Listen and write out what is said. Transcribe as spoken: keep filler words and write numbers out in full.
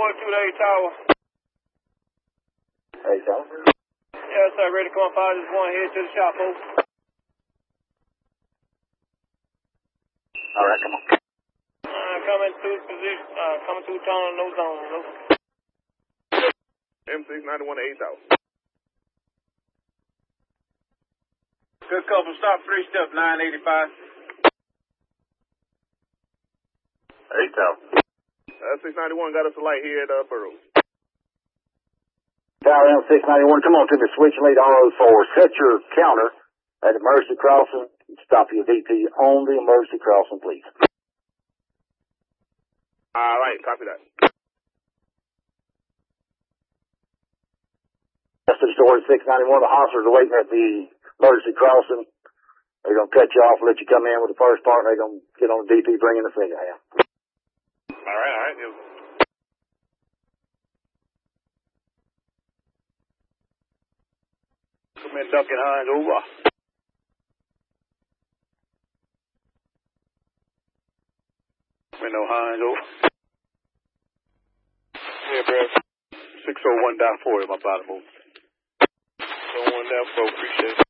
forty-two to eight Tower. eight Tower? Yes, sir. Ready to come on fire. Just one head to the shop, folks. All right, come on. Uh, coming to position, uh, coming to tunnel, no zone. No. M six ninety-one to eight Tower. Good couple. Stop three step, nine eighty-five. eight Tower. Uh, six ninety-one got us a light here at uh, Burroughs. Tower M six ninety-one, come on to the switch lead R oh four. Set your counter at emergency crossing. Stop your D P on the emergency crossing, please. All right, copy that. That's the story six ninety-one. The hostlers are waiting at the emergency crossing. They're going to cut you off and let you come in with the first part. They're going to get on the D P, bring in the figure half. All right, all right. Yeah. Come in, Duncan Hines, over. Window Hines, over. Yeah, bro. six oh one down four, my bottom move. six oh one down four, appreciate it.